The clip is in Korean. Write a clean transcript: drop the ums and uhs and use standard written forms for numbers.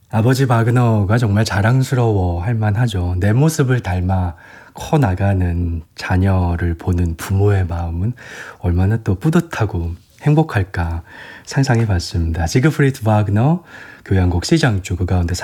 아버지 바그너가 정말 자랑스러워 할 만하죠. 내 모습을 닮아 커 나가는 자녀를 보는 부모의 마음은 얼마나 또 뿌듯하고 행복할까 상상해 봤습니다. 지그프리드 바그너 교향곡 C장조 그 가운데